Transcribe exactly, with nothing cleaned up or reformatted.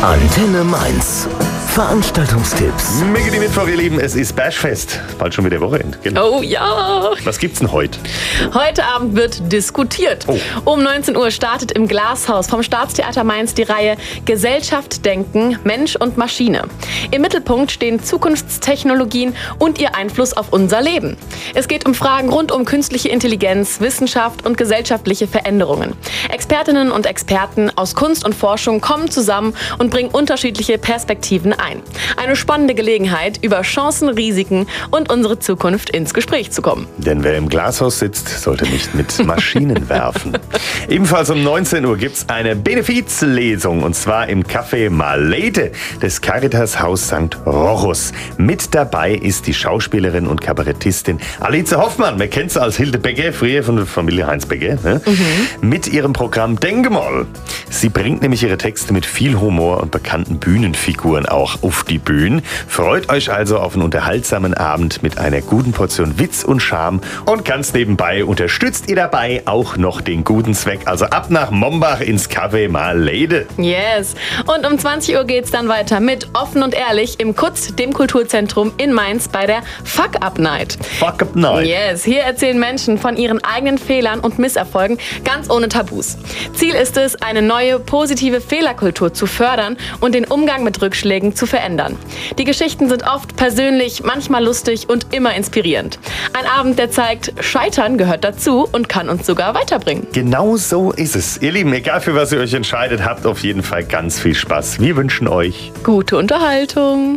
Antenne Mainz. Veranstaltungstipps. Mega die Mittwoch, ihr Lieben, es ist Bashfest. Bald schon wieder Wochenende. Genau. Oh ja! Was gibt's denn heute? Heute Abend wird diskutiert. Oh. Um neunzehn Uhr startet im Glashaus vom Staatstheater Mainz die Reihe Gesellschaft denken, Mensch und Maschine. Im Mittelpunkt stehen Zukunftstechnologien und ihr Einfluss auf unser Leben. Es geht um Fragen rund um künstliche Intelligenz, Wissenschaft und gesellschaftliche Veränderungen. Expertinnen und Experten aus Kunst und Forschung kommen zusammen und bringen unterschiedliche Perspektiven ein. Eine spannende Gelegenheit, über Chancen, Risiken und unsere Zukunft ins Gespräch zu kommen. Denn wer im Glashaus sitzt, sollte nicht mit Maschinen werfen. Ebenfalls um neunzehn Uhr gibt's eine Benefizlesung, und zwar im Café Malede des Caritas-Haus Sankt Rochus. Mit dabei ist die Schauspielerin und Kabarettistin Alice Hoffmann. Man kennt sie als Hilde Becker, früher von der Familie Heinz Becker. Ne? Mhm. Mit ihrem Programm Denke mal. Sie bringt nämlich ihre Texte mit viel Humor und bekannten Bühnenfiguren auch auf die Bühne. Freut euch also auf einen unterhaltsamen Abend mit einer guten Portion Witz und Charme, und ganz nebenbei unterstützt ihr dabei auch noch den guten Zweck. Also ab nach Mombach ins Café Malede. Yes. Und um zwanzig Uhr geht's dann weiter mit Offen und Ehrlich im K U Z, dem Kulturzentrum in Mainz, bei der Fuck-Up-Night. Fuck-Up-Night. Yes. Hier erzählen Menschen von ihren eigenen Fehlern und Misserfolgen, ganz ohne Tabus. Ziel ist es, eine neue, positive Fehlerkultur zu fördern und den Umgang mit Rückschlägen zu verändern. Die Geschichten sind oft persönlich, manchmal lustig und immer inspirierend. Ein Abend, der zeigt, Scheitern gehört dazu und kann uns sogar weiterbringen. Genau so ist es. Ihr Lieben, egal für was ihr euch entscheidet, habt auf jeden Fall ganz viel Spaß. Wir wünschen euch gute Unterhaltung.